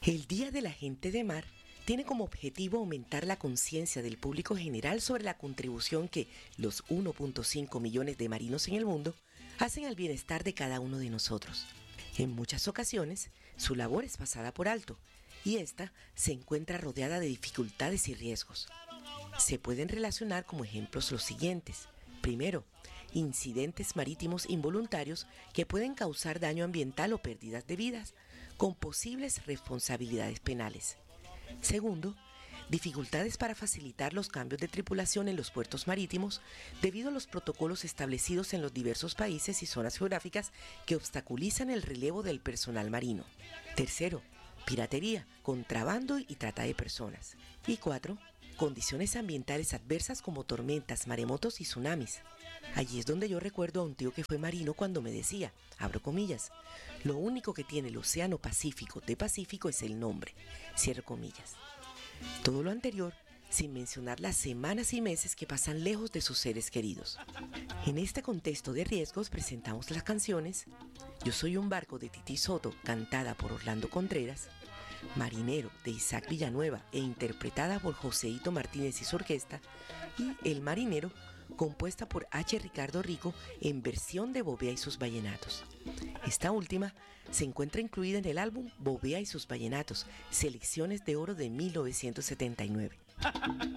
El Día de la Gente de Mar tiene como objetivo aumentar la conciencia del público general sobre la contribución que los 1.5 millones de marinos en el mundo hacen al bienestar de cada uno de nosotros. En muchas ocasiones, su labor es pasada por alto y esta se encuentra rodeada de dificultades y riesgos. Se pueden relacionar como ejemplos los siguientes. Primero, incidentes marítimos involuntarios que pueden causar daño ambiental o pérdidas de vidas, con posibles responsabilidades penales. Segundo, dificultades para facilitar los cambios de tripulación en los puertos marítimos debido a los protocolos establecidos en los diversos países y zonas geográficas que obstaculizan el relevo del personal marino. Tercero, piratería, contrabando y trata de personas. Y cuatro, condiciones ambientales adversas como tormentas, maremotos y tsunamis. Allí es donde yo recuerdo a un tío que fue marino cuando me decía, abro comillas, lo único que tiene el Océano Pacífico de Pacífico es el nombre, cierro comillas. Todo lo anterior sin mencionar las semanas y meses que pasan lejos de sus seres queridos. En este contexto de riesgos presentamos las canciones Yo soy un barco de Titi Soto, cantada por Orlando Contreras, Marinero de Isaac Villanueva e interpretada por Joséito Martínez y su orquesta, y El Marinero, compuesta por H. Ricardo Rico en versión de Bovea y sus Vallenatos. Esta última se encuentra incluida en el álbum Bovea y sus Vallenatos, Selecciones de Oro de 1979.